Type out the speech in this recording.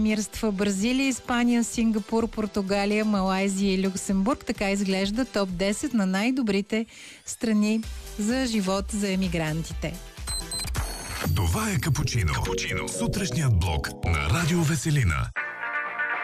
Премиерства Бразилия, Испания, Сингапур, Португалия, Малайзия и Люксембург. Така изглежда топ 10 на най-добрите страни за живот за емигрантите. Това е Капучино. Сутрешният блок на Радио Веселина.